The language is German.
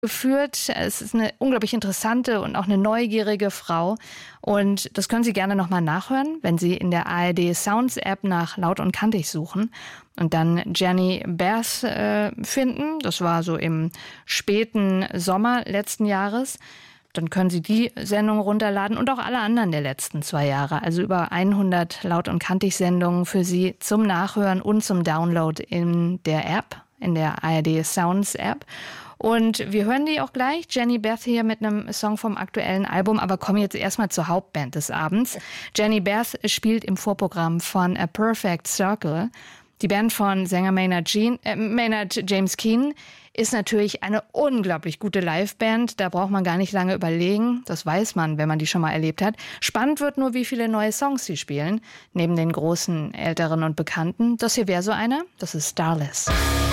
geführt. Es ist eine unglaublich interessante und auch eine neugierige Frau. Und das können Sie gerne nochmal nachhören, wenn Sie in der ARD Sounds App nach Laut und Kantig suchen und dann Jenny Bers finden. Das war so im späten Sommer letzten Jahres. Dann können Sie die Sendung runterladen und auch alle anderen der letzten 2 Jahre. Also über 100 Laut- und Kantig-Sendungen für Sie zum Nachhören und zum Download in der App, in der ARD Sounds App. Und wir hören die auch gleich, Jenny Beth hier mit einem Song vom aktuellen Album, aber kommen jetzt erstmal zur Hauptband des Abends. Jenny Beth spielt im Vorprogramm von A Perfect Circle. Die Band von Sänger Maynard James Keenan ist natürlich eine unglaublich gute Liveband. Da braucht man gar nicht lange überlegen. Das weiß man, wenn man die schon mal erlebt hat. Spannend wird nur, wie viele neue Songs sie spielen. Neben den großen, älteren und bekannten. Das hier wäre so einer. Das ist Starless.